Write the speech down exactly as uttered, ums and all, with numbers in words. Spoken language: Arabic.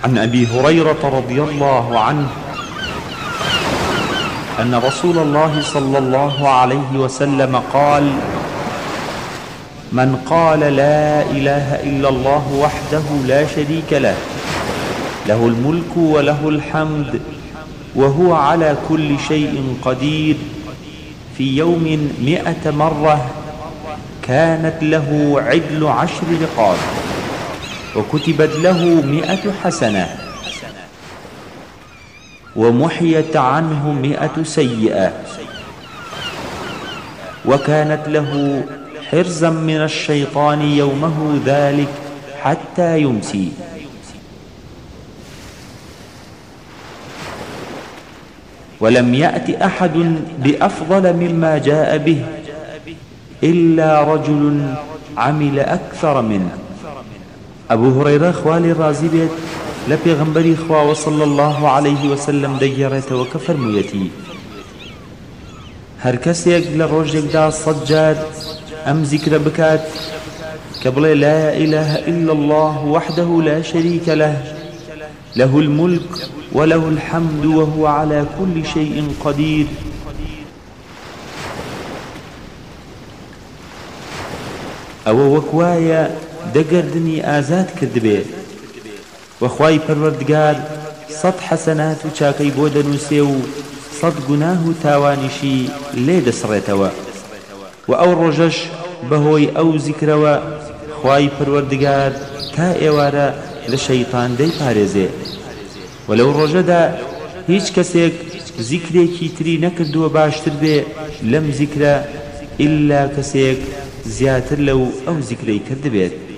عن أبي هريرة رضي الله عنه أن رسول الله صلى الله عليه وسلم قال: من قال لا إله إلا الله وحده لا شريك له له الملك وله الحمد وهو على كل شيء قدير في يوم مئة مرة كانت له عدل عشر رقاب وكتبت له مئة حسنة ومحيت عنه مئة سيئة وكانت له حرزا من الشيطان يومه ذلك حتى يمسي. ولم يأت أحد بأفضل مما جاء به إلا رجل عمل أكثر منه. أبو هريرة خوالي رازي بيت لبيغنبري خواه صلى الله عليه وسلم ديرت وكفر ميتي هر كسيك لروجك دا صجاد أم ذكر بكات قبل لا إله إلا الله وحده لا شريك له له الملك وله الحمد وهو على كل شيء قدير أو وكوايا دقردني آزاد كذبه وخواي پروردگار صد حسنات و چاكي بودن سيو صد گناه تاوانشي ليد سريتوا و او رجش بهوي او ذكروا خواي پروردگار تا ايوارا لشيطان دي پارزه ولو رجدا هيچ كسيك ذكريكي تري نكردو باشتر بي لم ذكر إلا كسيك زياتر لو او ذكري كرد بيت.